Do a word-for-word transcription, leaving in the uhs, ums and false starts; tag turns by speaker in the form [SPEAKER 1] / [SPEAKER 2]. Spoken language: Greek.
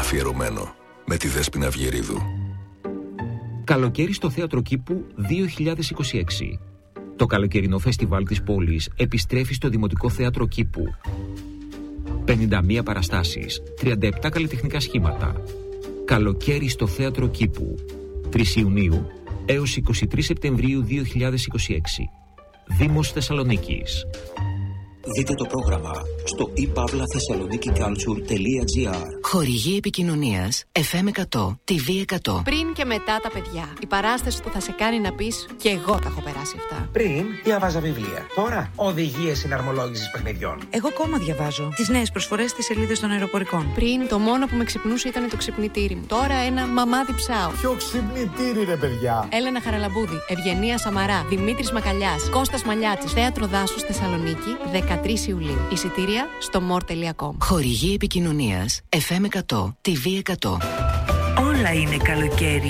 [SPEAKER 1] αφιερωμένο με τη Δέσποινα Βιερίδου.
[SPEAKER 2] Καλοκαίρι στο Θέατρο Κήπου δύο χιλιάδες είκοσι έξι. Το καλοκαιρινό φεστιβάλ της πόλης επιστρέφει στο Δημοτικό Θέατρο Κήπου. πενήντα μία παραστάσεις, τριάντα επτά καλλιτεχνικά σχήματα. Καλοκαίρι στο Θέατρο Κήπου. τρεις Ιουνίου έως είκοσι τρεις Σεπτεμβρίου δύο χιλιάδες είκοσι έξι. Δήμος Θεσσαλονίκης.
[SPEAKER 3] Δείτε το πρόγραμμα στο i pavla thessaloniki culture τελεία gr.
[SPEAKER 4] Χορηγή επικοινωνίας εφ εμ εκατό, τι βι εκατό.
[SPEAKER 5] Πριν και μετά τα παιδιά. Η παράσταση που θα σε κάνει να πεις «Κι εγώ τα έχω περάσει αυτά».
[SPEAKER 6] Πριν διαβάζα βιβλία. Τώρα οδηγίες συναρμολόγησης παιχνιδιών.
[SPEAKER 7] Εγώ ακόμα διαβάζω τις νέες προσφορές στις σελίδες των αεροπορικών.
[SPEAKER 5] Πριν το μόνο που με ξυπνούσε ήταν το ξυπνητήρι μου. Τώρα ένα μαμάδι ψάω.
[SPEAKER 8] Ποιο ξυπνητήρι, ρε παιδιά.
[SPEAKER 5] Έλενα Χαραλαμπούδη, Ευγενία Σαμαρά, Δημήτρης Μακαλιάς, Κώστας Μαλιάτσης. Θέατρο Δάσους Θεσσαλονίκη, δεκατρείς Ιουλίου. Εισιτήρια στο more τελεία com.
[SPEAKER 4] Χορηγή επικοινωνίας εφ εμ εκατό, τι βι εκατό.
[SPEAKER 7] Όλα είναι καλοκαίρι.